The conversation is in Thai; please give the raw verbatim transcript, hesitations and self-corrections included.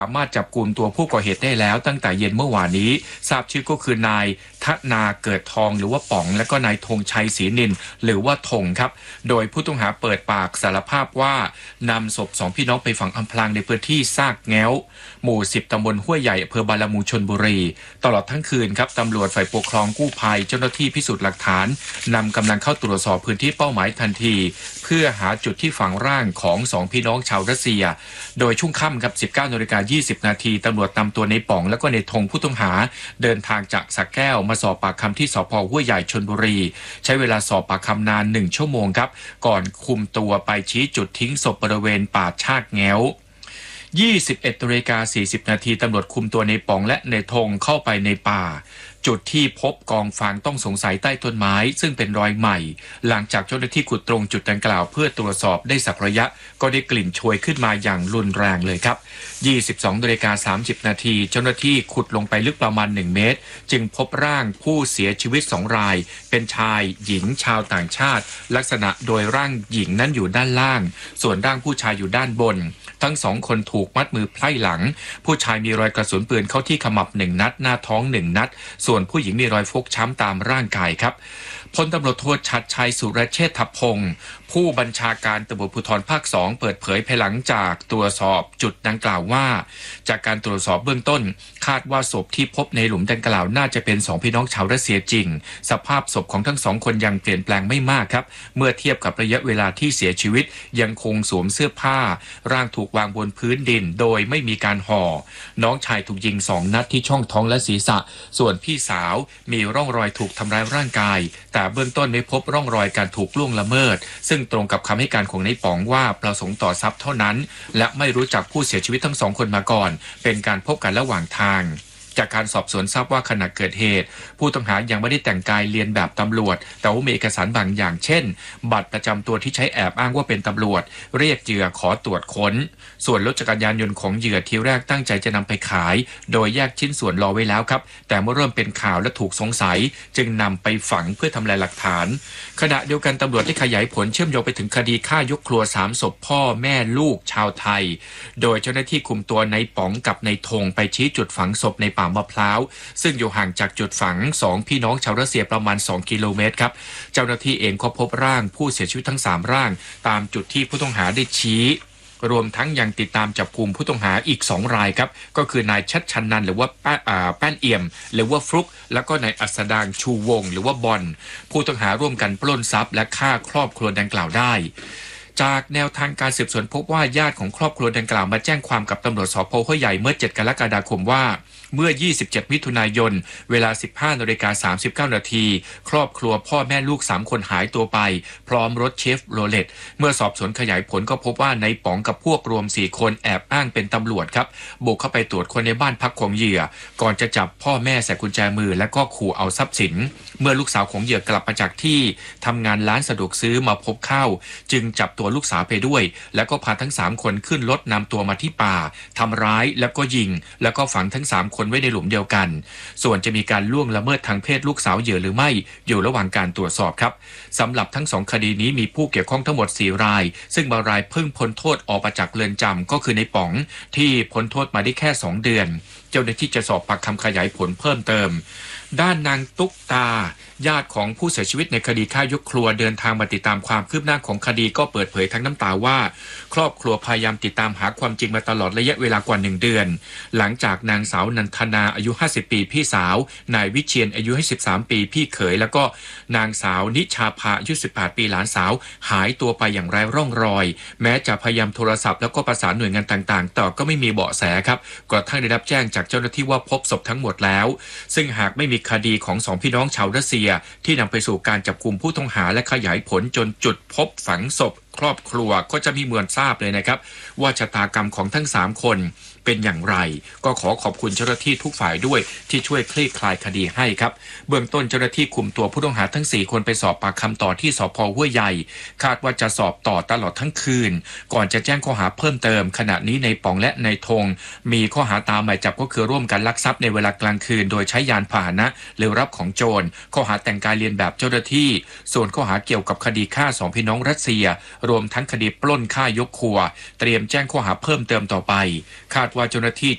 สามารถจับกลุ่มตัวผู้ก่อเหตุได้แล้วตั้งแต่เย็นเมื่อวานนี้ทราบชื่อก็คือนายทนาเกิดทองหรือว่าป๋องและก็นายธงชัยศรีนินหรือว่าธงครับโดยผู้ต้องหาเปิดปากสารภาพว่านำศพสองพี่น้องไปฝังอำพรางในพื้นที่ซากแง้วหมู่สิบตำบลห้วยใหญ่อำเภอบาลามูชลบุรีตลอดทั้งคืนครับตำรวจฝ่ายปกครองกู้ภัยเจ้าหน้าที่พิสูจน์หลักฐานนำกำลังเข้าตรวจสอบพื้นที่เป้าหมายทันทีเพื่อหาจุดที่ฝังร่างของสองพี่น้องชาวรัสเซียโดยช่วงค่ำครับ สิบเก้านาฬิกายี่สิบนาทีตำรวจนำตัวในป๋องและก็ในธงผู้ต้องหาเดินทางจากสระแก้วมาสอบปากคำที่สภ.ห้วยใหญ่ชลบุรีใช้เวลาสอบปากคำนานหนึ่งชั่วโมงครับก่อนคุมตัวไปชี้จุดทิ้งศพบริเวณป่าชากแง้วยี่สิบเอ็ดนาฬิกาสี่สิบนาทีตำรวจคุมตัวในป๋องและในธงเข้าไปในป่าจุดที่พบกองฟางต้องสงสัยใต้ต้นไม้ซึ่งเป็นรอยใหม่หลังจากเจ้าหน้าที่ขุดตรงจุดดังกล่าวเพื่อตรวจสอบได้สักระยะก็ได้กลิ่นโชยขึ้นมาอย่างรุนแรงเลยครับยี่สิบสองนาฬิกาสามสิบนาทีเจ้าหน้าที่ขุดลงไปลึกประมาณหนึ่งเมตรจึงพบร่างผู้เสียชีวิตสองรายเป็นชายหญิงชาวต่างชาติลักษณะโดยร่างหญิงนั้นอยู่ด้านล่างส่วนร่างผู้ชายอยู่ด้านบนทั้งสองคนถูกมัดมือไพร่หลังผู้ชายมีรอยกระสุนปืนเข้าที่ขมับหนึ่งนัดหน้าท้องหนึ่งนัดส่วนผู้หญิงมีรอยฟกช้ำตามร่างกายครับพลตำรวจโทชัดชัยสุรเชษฐพงศ์ผู้บัญชาการตำรวจภูธรภาคสองเปิดเผยภายหลังจากตรวจสอบจุดดังกล่าวว่าจากการตรวจสอบเบื้องต้นคาดว่าศพที่พบในหลุมดังกล่าวน่าจะเป็นสองพี่น้องชาวรัสเซียจริงสภาพศพของทั้งสองคนยังเปลี่ยนแปลงไม่มากครับเมื่อเทียบกับระยะเวลาที่เสียชีวิตยังคงสวมเสื้อผ้าร่างถูกวางบนพื้นดินโดยไม่มีการห่อน้องชายถูกยิงสองนัดที่ช่องท้องและศีรษะส่วนพี่สาวมีร่องรอยถูกทำร้ายร่างกายแต่เบื้องต้นไม่พบร่องรอยการถูกล่วงละเมิดซึ่งตรงกับคำให้การของนายป๋องว่าประสงค์ต่อทรัพย์เท่านั้นและไม่รู้จักผู้เสียชีวิตทั้งสองคนมาก่อนเป็นการพบกันระหว่างทางจากการสอบสวนทราบว่าขณะเกิดเหตุผู้ต้องหายังไม่ได้แต่งกายเลียนแบบตำรวจแต่ว่ามีเอกสารบางอย่างเช่นบัตรประจำตัวที่ใช้แอบอ้างว่าเป็นตำรวจเรียกเหยื่อขอตรวจค้นส่วนรถจักรยานยนต์ของเหยื่อทีแรกตั้งใจจะนำไปขายโดยแยกชิ้นส่วนรอไว้แล้วครับแต่เมื่อเริ่มเป็นข่าวและถูกสงสัยจึงนำไปฝังเพื่อทำลายหลักฐานขณะเดียวกันตำรวจได้ขยายผลเชื่อมโยงไปถึงคดีฆ่ายกครัวสามศพพ่อแม่ลูกชาวไทยโดยเจ้าหน้าที่คุมตัวนายป๋องกับนายธงไปชี้จุดฝังศพในป่ามะพร้าวซึ่งอยู่ห่างจากจุดฝังสองพี่น้องชาวรัสเซียประมาณสองกิโลเมตรครับเจ้าหน้าที่เองก็พบร่างผู้เสียชีวิตทั้งสามร่างตามจุดที่ผู้ต้องหาได้ชี้รวมทั้งยังติดตามจับกุมผู้ต้องหาอีกสองรายครับก็คือนายชัดชันนันหรือว่าแป้แป้นเอี่ยมหรือว่าฟลุกแล้วก็นายอัสดางชูวงหรือว่าบอลผู้ต้องหาร่วมกันปล้นทรัพย์และฆ่าครอบครัวดังกล่าวได้จากแนวทางการสืบสวนพบว่าญาติของครอบครัวดังกล่าวมาแจ้งความกับตำรวจสภ.ห้วยใหญ่เมื่อเจ็ดกรกฎาคมว่าเมื่อยี่สิบเจ็ดมิถุนายนเวลา สิบห้านาฬิกาสามสิบเก้านาทีครอบครัวพ่อแม่ลูกสามคนหายตัวไปพร้อมรถเชฟโรเลตเมื่อสอบสวนขยายผลก็พบว่าในป๋องกับพวกรวมสี่คนแอบอ้างเป็นตำรวจครับบุกเข้าไปตรวจคนในบ้านพักของเหยื่อก่อนจะจับพ่อแม่ใส่กุญแจมือและก็ขู่เอาทรัพย์สินเมื่อลูกสาวของเหยื่อกลับมาจากที่ทำงานร้านสะดวกซื้อมาพบเข้าจึงจับตัวลูกสาวไปด้วยแล้วก็พาทั้งสามคนขึ้นรถนำตัวมาที่ป่าทำร้ายแล้วก็ยิงแล้วก็ฝังทั้งสามคนไว้ในหลุมเดียวกันส่วนจะมีการล่วงละเมิดทางเพศลูกสาวเหยื่อหรือไม่อยู่ระหว่างการตรวจสอบครับสำหรับทั้งสองคดีนี้มีผู้เกี่ยวข้องทั้งหมดสี่รายซึ่งบางรายเพิ่งพ้นโทษออกมาจากเรือนจำก็คือในป๋องที่พ้นโทษมาได้แค่สองเดือนเจ้าหน้าที่จะสอบปากคำขยายผลเพิ่มเติมด้านนางตุ๊กตาญาติของผู้เสียชีวิตในคดีฆ่ายกครัวเดินทางมาติดตามความคืบหน้าของคดีก็เปิดเผยทั้งน้ำตาว่าครอบครัวพยายามติดตามหาความจริงมาตลอดระยะเวลากว่าหนึ่งเดือนหลังจากนางสาวนันทนาอายุห้าสิบปีพี่สาวนายวิเชียรอายุสิบสามปีพี่เขยแล้วก็นางสาวนิชาภาอายุสิบแปดปีหลานสาวหายตัวไปอย่างไร้ร่องรอยแม้จะพยายามโทรศัพท์แล้วก็ประสานหน่วยงานต่างๆแต่ก็ไม่มีเบาะแสครับกระทั่งได้รับแจ้งจากเจ้าหน้าที่ว่าพบศพทั้งหมดแล้วซึ่งหากไม่มีคดีของสองพี่น้องชาวรัสเซียที่นำไปสู่การจับกุมผู้ต้องหาและขยายผลจนจุดพบฝังศพครอบครัวก็จะมีเหมือนทราบเลยนะครับว่าชะตากรรมของทั้งสามคนเป็นอย่างไรก็ขอขอบคุณเจ้าหน้าที่ทุกฝ่ายด้วยที่ช่วยคลี่คลายคดีให้ครับเบื้องต้นเจ้าหน้าที่คุมตัวผู้ต้องหาทั้งสี่คนไปสอบปากคำต่อที่สภ.ห้วยใหญ่คาดว่าจะสอบต่อตลอดทั้งคืนก่อนจะแจ้งข้อหาเพิ่มเติมขณะนี้ในป๋องและในธงมีข้อหาตามหมายจับก็คือร่วมกันลักทรัพย์ในเวลากลางคืนโดยใช้ยานพาหนะหรือรับของโจรข้อหาแต่งกายเลียนแบบเจ้าหน้าที่ส่วนข้อหาเกี่ยวกับคดีฆ่าสองพี่น้องรัสเซียรวมทั้งคดีปล้นฆ่ายกครัวเตรียมแจ้งข้อหาเพิ่มเติมต่อไปคาดว่าเจ้าหน้าที่